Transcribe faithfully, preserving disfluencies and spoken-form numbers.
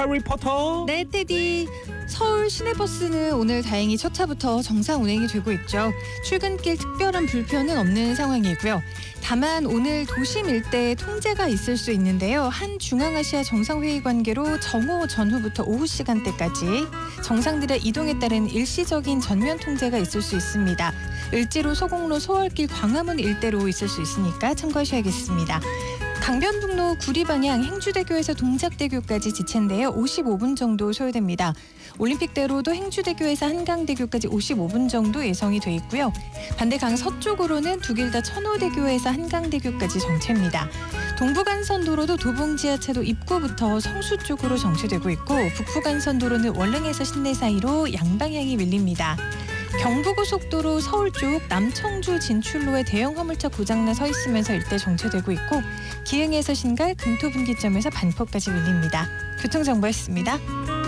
해리포터. 네, 테디. 서울 시내버스는 오늘 다행히 첫 차부터 정상 운행이 되고 있죠. 출근길 특별한 불편은 없는 상황이고요. 다만 오늘 도심 일대에 통제가 있을 수 있는데요. 한 중앙아시아 정상회의 관계로 정오 전후부터 오후 시간대까지 정상들의 이동에 따른 일시적인 전면 통제가 있을 수 있습니다. 을지로 소공로 소월길 광화문 일대로 있을 수 있으니까 참고하셔야겠습니다. 강변북로 구리 방향 행주대교에서 동작대교까지 지체인데요. 오십오 분 정도 소요됩니다. 올림픽대로도 행주대교에서 한강대교까지 오십오 분 정도 예상이 돼 있고요. 반대 강 서쪽으로는 두 길 다 천호대교에서 한강대교까지 정체입니다. 동부간선도로도 도봉지하차도 입구부터 성수 쪽으로 정체되고 있고 북부간선도로는 월릉에서 신내 사이로 양방향이 밀립니다. 경부고속도로 서울 쪽 남청주 진출로에 대형 화물차 고장나 서 있으면서 일대 정체되고 있고 기흥에서 신갈 금토분기점에서 반포까지 밀립니다. 교통정보였습니다.